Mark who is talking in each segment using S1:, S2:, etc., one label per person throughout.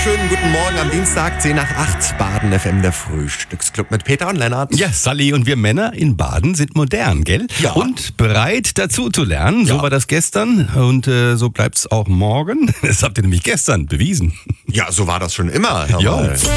S1: Schönen guten Morgen am Dienstag, 10 nach 8, Baden FM, der Frühstücksclub mit Peter und Lennart.
S2: Ja, Sally und wir Männer in Baden sind modern, gell?
S1: Ja.
S2: Und bereit dazu zu lernen. So
S1: Ja.
S2: war das gestern und so bleibt's auch morgen. Das habt ihr nämlich gestern bewiesen.
S1: Ja, so war das schon immer, Herr
S2: Ja.
S1: Wall.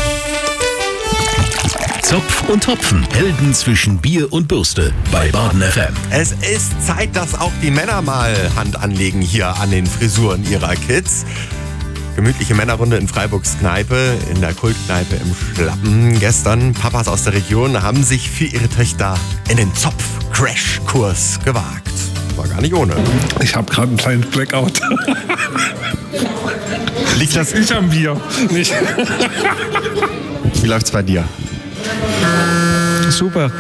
S3: Zopf und Hopfen. Helden zwischen Bier und Bürste. Bei Baden FM.
S1: Es ist Zeit, dass auch die Männer mal Hand anlegen hier an den Frisuren ihrer Kids. Gemütliche Männerrunde in Freiburgs Kneipe, in der Kultkneipe im Schlappen. Gestern, Papas aus der Region haben sich für ihre Töchter in den Zopf-Crash-Kurs gewagt. War gar nicht ohne.
S4: Ich habe gerade einen kleinen Blackout.
S1: Liegt das?
S4: Ich am Bier. Nicht.
S1: Wie läuft's bei dir?
S4: Super.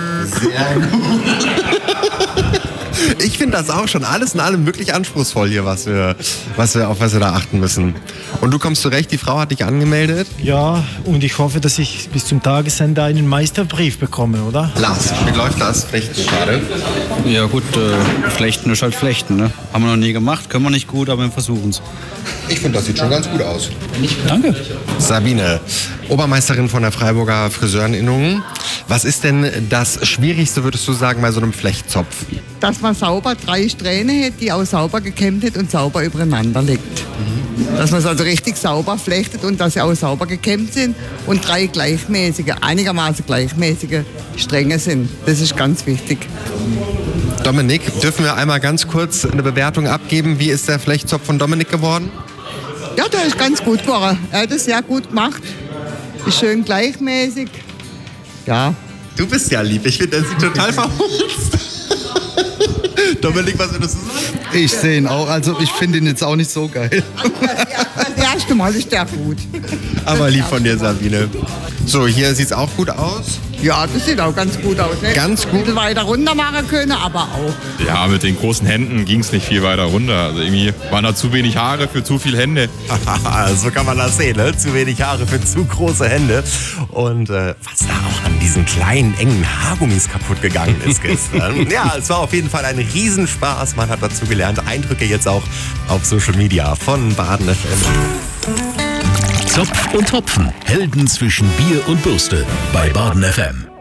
S1: Ich finde das auch schon alles in allem wirklich anspruchsvoll hier, auf was wir da achten müssen. Und du kommst zurecht, die Frau hat dich angemeldet.
S5: Ja, und ich hoffe, dass ich bis zum Tagesende einen Meisterbrief bekomme, oder?
S1: Lars, wie läuft das? Flechten gerade.
S6: Ja gut, Flechten ist halt Flechten, ne? Haben wir noch nie gemacht, können wir nicht gut, aber wir versuchen es.
S1: Ich finde, das sieht schon ganz gut aus.
S6: Danke.
S1: Sabine, Obermeisterin von der Freiburger Friseurinnung. Was ist denn das Schwierigste, würdest du sagen, bei so einem Flechtzopf?
S7: Dass man sauber 3 Strähne hat, die auch sauber gekämmt hat und sauber übereinander legt. Dass man es also richtig sauber flechtet und dass sie auch sauber gekämmt sind und 3 gleichmäßige, einigermaßen gleichmäßige Stränge sind. Das ist ganz wichtig.
S1: Dominik, dürfen wir einmal ganz kurz eine Bewertung abgeben? Wie ist der Flechtzopf von Dominik geworden?
S7: Ja, der ist ganz gut geworden. Er hat es sehr gut gemacht. Ist schön gleichmäßig. Ja.
S1: Du bist ja lieb. Ich finde, der sieht total verhunzt. Dominik, was würdest du sagen?
S8: Ich sehe ihn auch, also ich finde ihn jetzt auch nicht so geil.
S7: Das erste Mal ist der gut.
S1: Aber lieb von dir, Sabine. So, hier sieht's auch gut aus.
S7: Ja, das sieht auch ganz gut aus. Ne?
S1: Ganz gut.
S7: Ein bisschen weiter runter machen können, aber auch.
S9: Ja, mit den großen Händen ging es nicht viel weiter runter. Also irgendwie waren da zu wenig Haare für zu viele Hände.
S1: So kann man das sehen, ne? Zu wenig Haare für zu große Hände. Und was da auch an diesen kleinen, engen Haargummis kaputt gegangen ist gestern. Ja, es war auf jeden Fall ein Riesenspaß. Man hat dazu gelernt. Eindrücke jetzt auch auf Social Media von Baden FM.
S3: Zopf und Hopfen. Helden zwischen Bier und Bürste. Bei Baden FM.